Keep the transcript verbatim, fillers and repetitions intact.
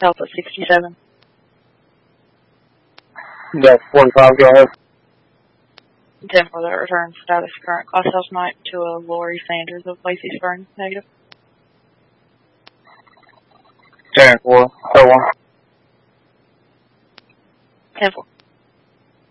Alpha sixty-seven. Delta forty-five, go ahead. ten for that return status current class house night to a Lori Sanders of Lacey Springs. Negative. ten four, oh one. ten four.